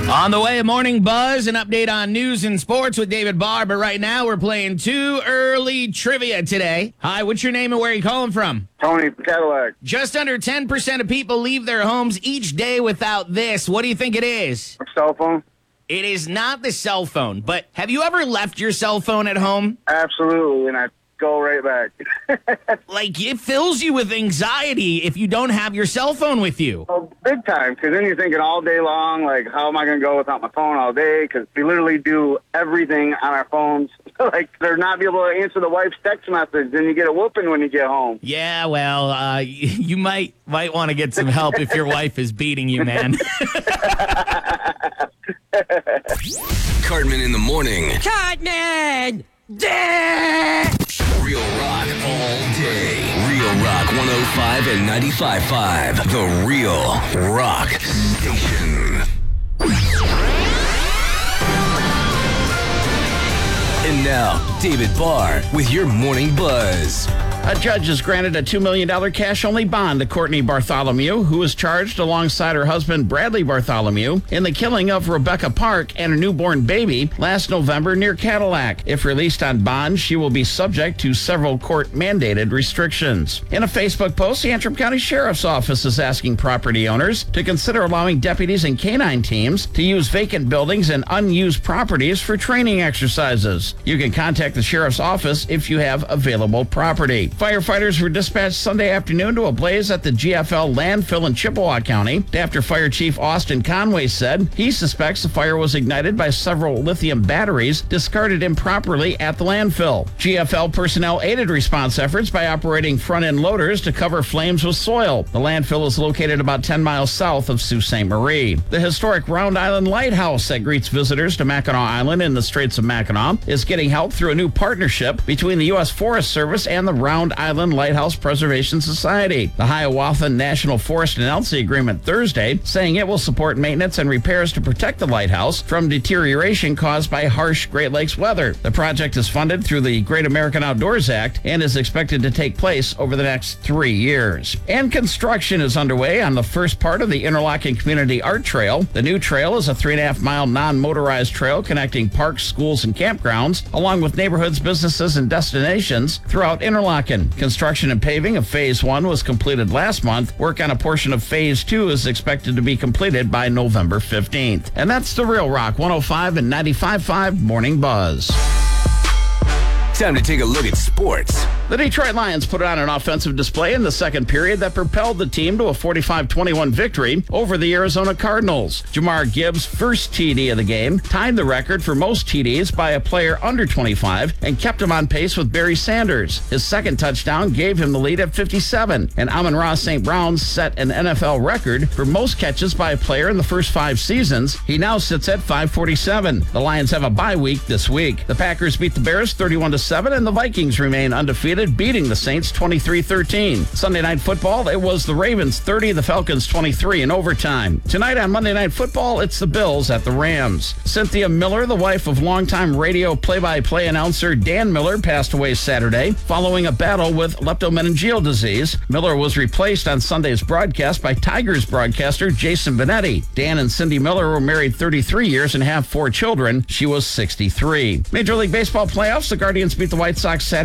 On the way, a morning buzz, an update on news and sports with David Barr. But right now, we're playing Too Early Trivia today. Hi, what's your name and where are you calling from? Tony Cadillac. Just under 10% of people leave their homes each day without this. What do you think it is? A cell phone? It is not the cell phone, but have you ever left your cell phone at home? Absolutely, and I go right back. Like, it fills you with anxiety if you don't have your cell phone with you. Oh, big time, because then you're thinking all day long, like, how am I going to go without my phone all day? Because we literally do everything on our phones. Like, they're not be able to answer the wife's text message, then you get a whooping when you get home. Yeah, well, you might want to get some help if your wife is beating you, man. Cartman in the morning. Cartman! Real Rock all day. Real Rock 105 and 95.5. The Real Rock Station. And now, David Barr with your morning buzz. A judge has granted a $2 million cash-only bond to Courtney Bartholomew, who was charged alongside her husband Bradley Bartholomew in the killing of Rebecca Park and a newborn baby last November near Cadillac. If released on bond, she will be subject to several court-mandated restrictions. In a Facebook post, the Antrim County Sheriff's Office is asking property owners to consider allowing deputies and canine teams to use vacant buildings and unused properties for training exercises. You can contact the Sheriff's Office if you have available property. Firefighters were dispatched Sunday afternoon to a blaze at the GFL landfill in Chippewa County after Fire Chief Austin Conway said he suspects the fire was ignited by several lithium batteries discarded improperly at the landfill. GFL personnel aided response efforts by operating front-end loaders to cover flames with soil. The landfill is located about 10 miles south of Sault Ste. Marie. The historic Round Island Lighthouse that greets visitors to Mackinac Island in the Straits of Mackinac is getting help through a new partnership between the U.S. Forest Service and the Round Island Lighthouse Preservation Society. The Hiawatha National Forest announced the agreement Thursday, saying it will support maintenance and repairs to protect the lighthouse from deterioration caused by harsh Great Lakes weather. The project is funded through the Great American Outdoors Act and is expected to take place over the next 3 years. And construction is underway on the first part of the Interlochen Community Art Trail. The new trail is a 3.5-mile non-motorized trail connecting parks, schools, and campgrounds, along with neighborhoods, businesses, and destinations throughout Interlochen. Construction and paving of Phase 1 was completed last month. Work on a portion of Phase 2 is expected to be completed by November 15th. And that's the Real Rock 105 and 95.5 Morning Buzz. Time to take a look at sports. The Detroit Lions put on an offensive display in the second period that propelled the team to a 45-21 victory over the Arizona Cardinals. Jamar Gibbs' first TD of the game tied the record for most TDs by a player under 25 and kept him on pace with Barry Sanders. His second touchdown gave him the lead at 57, and Amon-Ra St. Brown set an NFL record for most catches by a player in the first 5 seasons. He now sits at 547. The Lions have a bye week this week. The Packers beat the Bears 31-7, and the Vikings remain undefeated, beating the Saints 23-13. Sunday Night Football, it was the Ravens 30, the Falcons 23 in overtime. Tonight on Monday Night Football, it's the Bills at the Rams. Cynthia Miller, the wife of longtime radio play-by-play announcer Dan Miller, passed away Saturday following a battle with leptomeningeal disease. Miller was replaced on Sunday's broadcast by Tigers broadcaster Jason Benetti. Dan and Cindy Miller were married 33 years and have 4 children. She was 63. Major League Baseball playoffs, the Guardians beat the White Sox Saturday